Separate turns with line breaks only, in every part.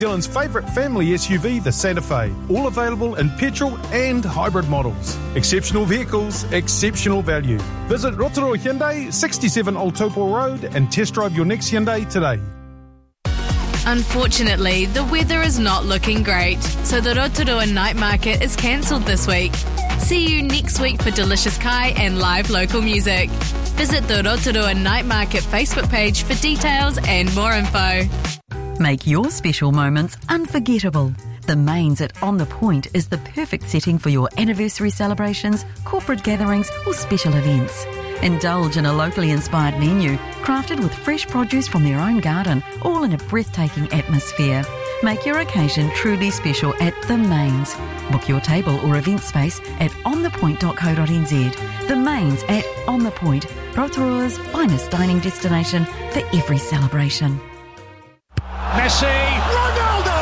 Zealand's favourite family SUV, the Santa Fe. All available in petrol and hybrid models. Exceptional vehicles, exceptional value. Visit Rotorua Hyundai, 67 Old Taupo Road, and test drive your next Hyundai today.
Unfortunately, the weather is not looking great, so the Rotorua Night Market is cancelled this week. See you next week for delicious kai and live local music. Visit the Rotorua Night Market Facebook page for details and more info.
Make your special moments unforgettable. The Mains at On The Point is the perfect setting for your anniversary celebrations, corporate gatherings or special events. Indulge in a locally inspired menu, crafted with fresh produce from their own garden, all in a breathtaking atmosphere. Make your occasion truly special at The Mains. Book your table or event space at onthepoint.co.nz. The Mains at On The Point, Rotorua's finest dining destination for every celebration.
Messi, Ronaldo!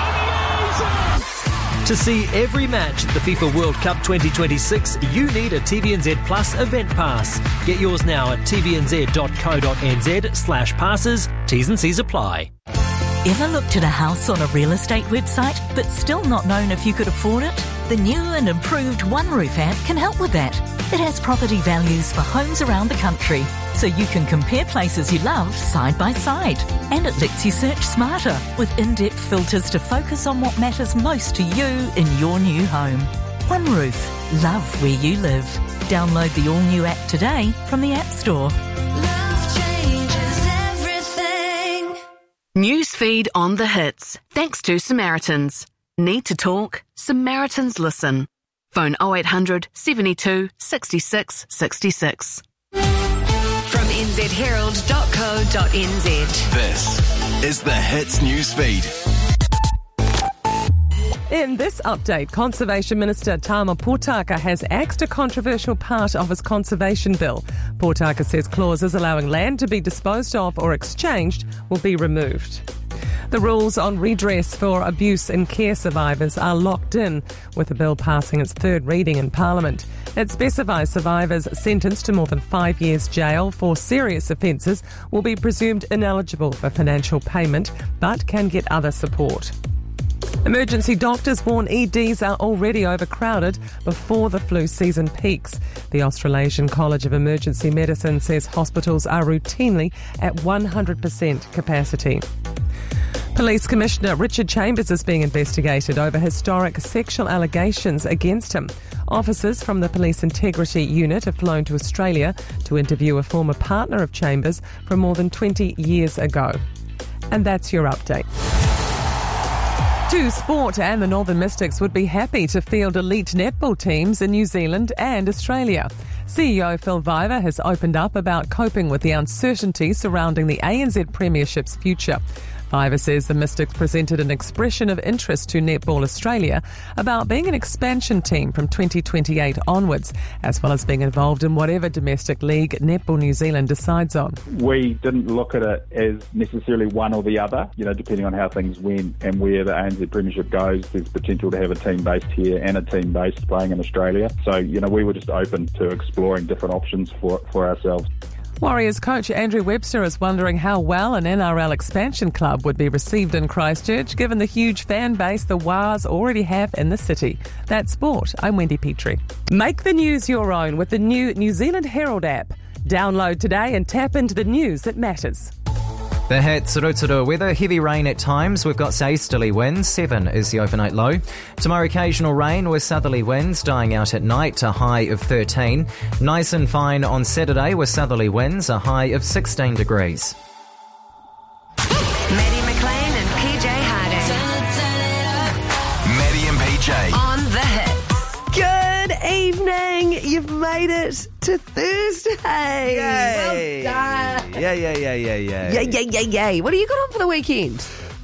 To see every match at the FIFA World Cup 2026, you need a TVNZ Plus event pass. Get yours now at tvnz.co.nz/passes. T's and C's apply.
Ever looked at a house on a real estate website but still not known if you could afford it? The new and improved OneRoof app can help with that. It has property values for homes around the country, so you can compare places you love side by side. And it lets you search smarter with in-depth filters to focus on what matters most to you in your new home. OneRoof. Love where you live. Download the all-new app today from the App Store.
Love changes everything.
Newsfeed on the hits. Thanks to Samaritans. Need to talk? Samaritans listen. Phone 0800 72 66 66.
From nzherald.co.nz.
This is the Hits Newsfeed.
In this update, Conservation Minister Tama Potaka has axed a controversial part of his conservation bill. Potaka says clauses allowing land to be disposed of or exchanged will be removed. The rules on redress for abuse in care survivors are locked in, with the bill passing its third reading in Parliament. It specifies survivors sentenced to more than 5 years jail for serious offences will be presumed ineligible for financial payment, but can get other support. Emergency doctors warn EDs are already overcrowded before the flu season peaks. The Australasian College of Emergency Medicine says hospitals are routinely at 100% capacity. Police Commissioner Richard Chambers is being investigated over historic sexual allegations against him. Officers from the Police Integrity Unit have flown to Australia to interview a former partner of Chambers from more than 20 years ago. And that's your update. To sport, and the Northern Mystics would be happy to field elite netball teams in New Zealand and Australia. CEO Phil Viver has opened up about coping with the uncertainty surrounding the ANZ Premiership's future. Viver says the Mystics presented an expression of interest to Netball Australia about being an expansion team from 2028 onwards, as well as being involved in whatever domestic league Netball New Zealand decides on.
We didn't look at it as necessarily one or the other. Depending on how things went and where the ANZ Premiership goes, there's potential to have a team based here and a team based playing in Australia. So, we were just open to exploring different options for ourselves.
Warriors coach Andrew Webster is wondering how well an NRL expansion club would be received in Christchurch, given the huge fan base the Wars already have in the city. That's sport. I'm Wendy Petrie. Make the news your own with the new New Zealand Herald app. Download today and tap into the news that matters.
The hits, Rotorua weather, heavy rain at times. We've got easterly winds, 7 is the overnight low. Tomorrow occasional rain with southerly winds dying out at night, a high of 13. Nice and fine on Saturday with southerly winds, a high of 16 degrees.
Maddie McLean and PJ Harding.
Maddie and PJ.
On the hit.
Good evening. You've made it to Thursday.
Yay.
Well done.
Yeah.
Yay. What have you got on for the weekend?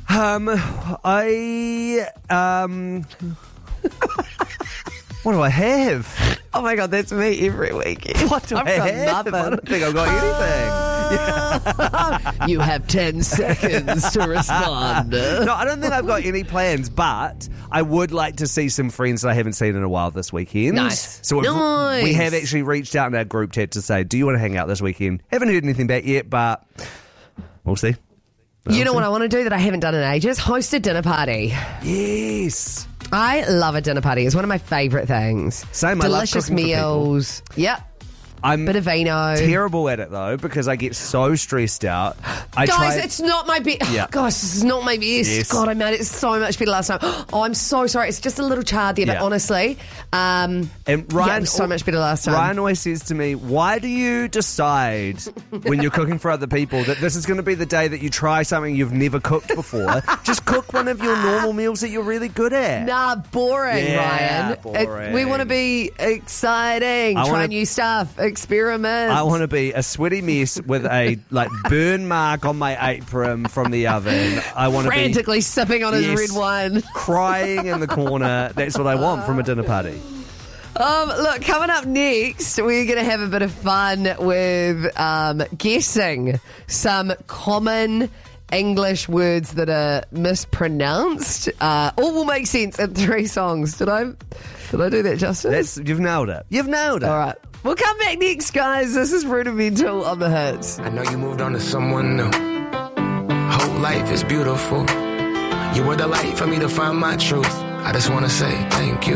What do I have?
Oh my God, that's me every weekend.
What do I have?
Nothing.
I don't think I've got anything.
You have 10 seconds to respond.
No, I don't think I've got any plans, but I would like to see some friends that I haven't seen in a while this weekend.
Nice.
So we have actually reached out in our group chat to say, do you want to hang out this weekend? Haven't heard anything back yet, but we'll see.
You know what I want to do that I haven't done in ages? Host a dinner party.
Yes.
I love a dinner party. It's one of my favourite things.
Same, I love
delicious
cooking for people.
meals. Yep.
I'm
bit of vino.
Terrible at it though because I get so stressed out.
Guys, it's not my best.
Yeah.
Gosh, this is not my best.
Yes.
God, I made it so much better last time. Oh, I'm so sorry. It's just a little charred there, but
Yeah.
honestly,
And
it
Ryan
was so much better last time.
Ryan always says to me, "Why do you decide when you're cooking for other people that this is going to be the day that you try something you've never cooked before? Just cook one of your normal meals that you're really good at."
Nah, boring,
Yeah,
Ryan.
boring.
We want to be exciting, try new stuff, experiment.
I want to be a sweaty mess with a burn mark on my apron from the oven. I want to be
frantically sipping on his red wine,
crying in the corner. That's what I want from a dinner party.
Look, coming up next, we're going to have a bit of fun with guessing some common English words that are mispronounced. All will make sense in 3 songs. Did I do that justice?
You've nailed it. You've nailed it.
All right. We'll come back next, guys. This is Rudimental on the Hits.
I know you moved on to someone new. Whole life is beautiful. You were the light for me to find my truth. I just want to say thank you.